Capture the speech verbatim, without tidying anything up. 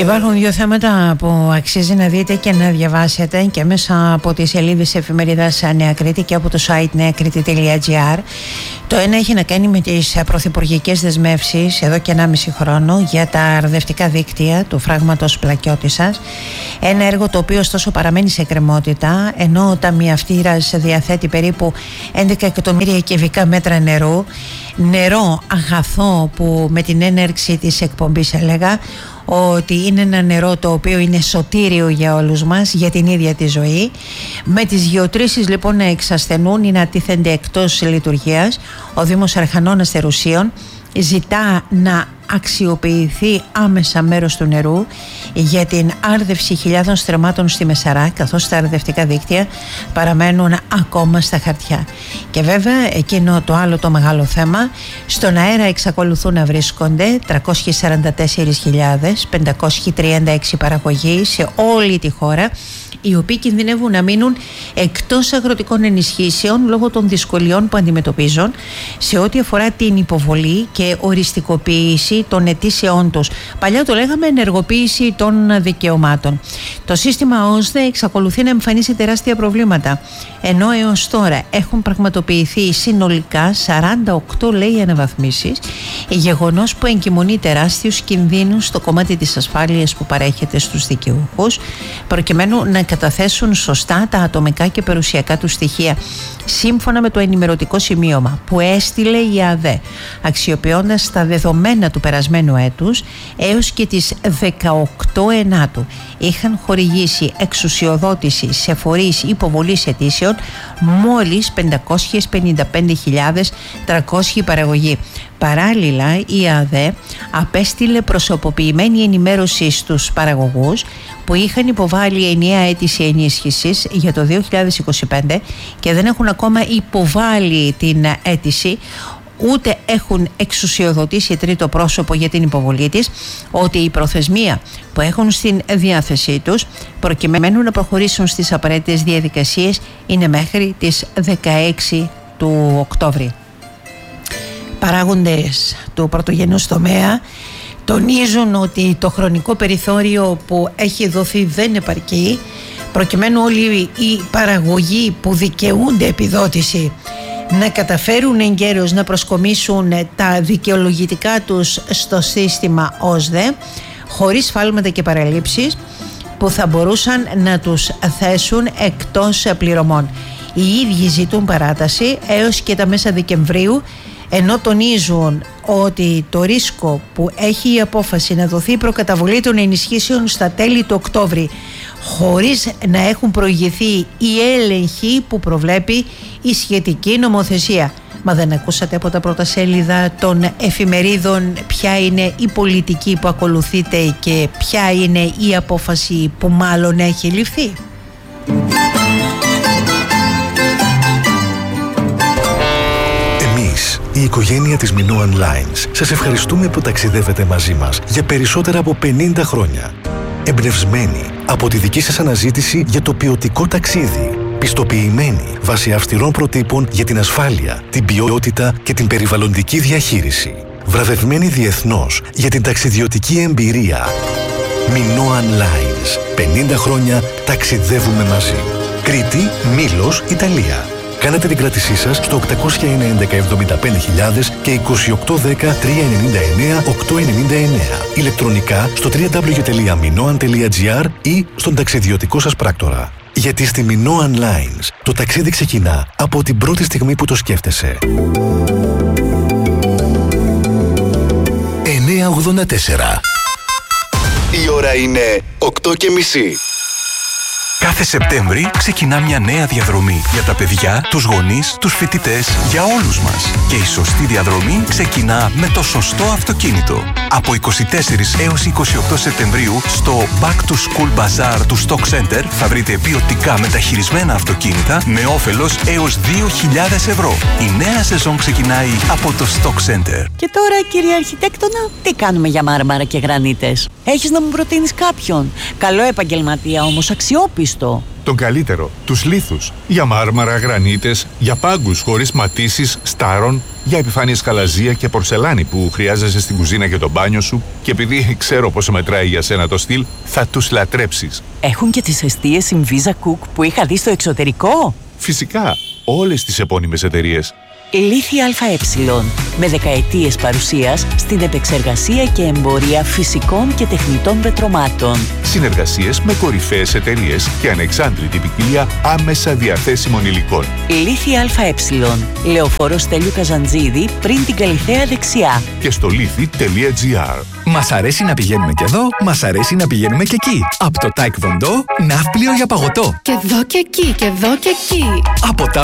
Υπάρχουν δύο θέματα που αξίζει να δείτε και να διαβάσετε και μέσα από τις σελίδες εφημερίδας Νέα Κρήτη και από το site νεακρήτη τελεία τζι άρ. Το ένα έχει να κάνει με τις πρωθυπουργικές δεσμεύσεις εδώ και ενάμιση χρόνο για τα αρδευτικά δίκτυα του φράγματος Πλακιώτισσας. Ένα έργο το οποίο ωστόσο παραμένει σε εκκρεμότητα, ενώ ο ταμιαυτήρας διαθέτει περίπου έντεκα εκατομμύρια κυβικά μέτρα νερού. Νερό αγαθό που με την έναρξη της εκπομπής έλεγα ότι είναι ένα νερό το οποίο είναι σωτήριο για όλους μας, για την ίδια τη ζωή. Με τις γεωτρήσεις λοιπόν να εξασθενούν ή να τίθενται εκτός λειτουργίας, ο Δήμος Αρχανών Αστερουσίων ζητά να αξιοποιηθεί άμεσα μέρος του νερού για την άρδευση χιλιάδων στρεμμάτων στη Μεσαρά, καθώς τα αρδευτικά δίκτυα παραμένουν ακόμα στα χαρτιά. Και βέβαια εκείνο το άλλο το μεγάλο θέμα, στον αέρα εξακολουθούν να βρίσκονται τριακόσιες σαράντα τέσσερις χιλιάδες πεντακόσιοι τριάντα έξι παραγωγοί σε όλη τη χώρα, οι οποίοι κινδυνεύουν να μείνουν εκτός αγροτικών ενισχύσεων λόγω των δυσκολιών που αντιμετωπίζουν σε ό,τι αφορά την υποβολή και οριστικοποίηση των αιτήσεών τους. Παλιά το λέγαμε ενεργοποίηση των δικαιωμάτων. Το σύστημα ΟΣΔΕ εξακολουθεί να εμφανίσει τεράστια προβλήματα, ενώ έως τώρα έχουν πραγματοποιηθεί συνολικά σαράντα οκτώ λέει αναβαθμίσεις, γεγονός που εγκυμονεί τεράστιους κινδύνους στο κομμάτι της ασφάλειας που παρέχεται στους δικαιούχους, προκειμένου να καταθέσουν σωστά τα ατομικά και περιουσιακά του στοιχεία σύμφωνα με το ενημερωτικό σημείωμα που έστειλε η ΑΔΕ, αξιοποιώντας τα δεδομένα του περασμένου έτους. Έως και τις δεκαοκτώ Ενάτου είχαν χορηγήσει εξουσιοδότηση σε φορείς υποβολής αιτήσεων μόλις πεντακόσιες πενήντα πέντε χιλιάδες τριακόσιοι παραγωγοί. Παράλληλα, η ΑΔΕ απέστειλε προσωποποιημένη ενημέρωση στους παραγωγούς που είχαν υποβάλει ενιαία αίτηση ενίσχυσης για το δύο χιλιάδες είκοσι πέντε και δεν έχουν ακόμα υποβάλει την αίτηση, ούτε έχουν εξουσιοδοτήσει τρίτο πρόσωπο για την υποβολή της, ότι η προθεσμία που έχουν στην διάθεσή τους προκειμένου να προχωρήσουν στις απαραίτητες διαδικασίες είναι μέχρι τις δεκαέξι του Οκτώβρη. Παράγοντες του πρωτογενούς τομέα τονίζουν ότι το χρονικό περιθώριο που έχει δοθεί δεν επαρκεί προκειμένου όλοι οι παραγωγοί που δικαιούνται επιδότηση να καταφέρουν εγκαίρως να προσκομίσουν τα δικαιολογητικά τους στο σύστημα ΟΣΔΕ χωρίς φάλματα και παραλήψεις που θα μπορούσαν να τους θέσουν εκτός πληρωμών. Οι ίδιοι ζητούν παράταση έως και τα μέσα Δεκεμβρίου, ενώ τονίζουν ότι το ρίσκο που έχει η απόφαση να δοθεί προκαταβολή των ενισχύσεων στα τέλη του Οκτώβρη χωρίς να έχουν προηγηθεί οι έλεγχοι που προβλέπει η σχετική νομοθεσία. Μα δεν ακούσατε από τα πρώτα σέλιδα των εφημερίδων ποια είναι η πολιτική που ακολουθείται και ποια είναι η απόφαση που μάλλον έχει ληφθεί? Η οικογένεια της Minoan Lines σας ευχαριστούμε που ταξιδεύετε μαζί μας για περισσότερα από πενήντα χρόνια. Εμπνευσμένοι από τη δική σας αναζήτηση για το ποιοτικό ταξίδι. Πιστοποιημένοι βάσει αυστηρών προτύπων για την ασφάλεια, την ποιότητα και την περιβαλλοντική διαχείριση. Βραβευμένοι διεθνώς για την ταξιδιωτική εμπειρία. Minoan Lines. πενήντα χρόνια ταξιδεύουμε μαζί. Κρήτη, Μήλος, Ιταλία. Κάνετε την κράτησή σας στο οκτακόσια έντεκα εβδομήντα πέντε χιλιάδες και είκοσι οκτώ δέκα τριακόσια ενενήντα εννέα οκτακόσια ενενήντα εννέα. Ηλεκτρονικά στο double-u double-u double-u τελεία minoan τελεία τζι άρ ή στον ταξιδιωτικό σας πράκτορα. Γιατί στη Minoan Lines το ταξίδι ξεκινά από την πρώτη στιγμή που το σκέφτεσαι. εννιακόσια ογδόντα τέσσερα. Η ώρα είναι οκτώ και μισή. Κάθε Σεπτέμβρη ξεκινά μια νέα διαδρομή για τα παιδιά, τους γονείς, τους φοιτητές, για όλους μας. Και η σωστή διαδρομή ξεκινά με το σωστό αυτοκίνητο. Από είκοσι τέσσερις έως είκοσι οκτώ Σεπτεμβρίου στο Back to School Bazaar του Stock Center θα βρείτε ποιοτικά μεταχειρισμένα αυτοκίνητα με όφελος έως δύο χιλιάδες ευρώ. Η νέα σεζόν ξεκινάει από το Stock Center. Και τώρα, κύριε Αρχιτέκτονα, τι κάνουμε για μάρμαρα και γρανίτες? Έχεις να μου προτείνεις κάποιον? Καλό επαγγελματία όμως, αξιόπιστο. τον καλύτερο, τους λίθους. Για μάρμαρα, γρανίτες, για πάγκους χωρίς ματίσεις, στάρων, για επιφάνειες χαλαζία και πορσελάνη που χρειάζεσαι στην κουζίνα και το μπάνιο σου και επειδή ξέρω πόσο μετράει για σένα το στυλ, θα τους λατρέψεις. Έχουν και τις εστίες Inviza Cook που είχα δει στο εξωτερικό. Φυσικά, όλες τις επώνυμες εταιρείες. Λίθη ΑΕ, με δεκαετίες παρουσίας στην επεξεργασία και εμπορία φυσικών και τεχνητών πετρωμάτων. Συνεργασίες με κορυφαίες εταιρείες και ανεξάντλητη ποικιλία άμεσα διαθέσιμων υλικών. Λίθη ΑΕ, Λεωφόρος Στέλιου Καζαντζίδη, πριν την Καλιθέα δεξιά. Και στο λίθη τελεία τζι άρ. Μας αρέσει να πηγαίνουμε και εδώ, μας αρέσει να πηγαίνουμε και εκεί. Από το Taekwondo, ναύπλιο για παγωτό. Και εδώ και εκεί, και εδώ και εκεί. Από τα